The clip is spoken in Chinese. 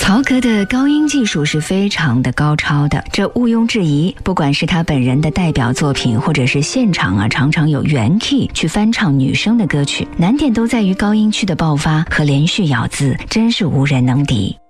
曹格的高音技术是非常的高超的，这毋庸置疑。不管是他本人的代表作品，或者是现场常常有原 key 去翻唱女生的歌曲，难点都在于高音区的爆发和连续咬字，真是无人能敌。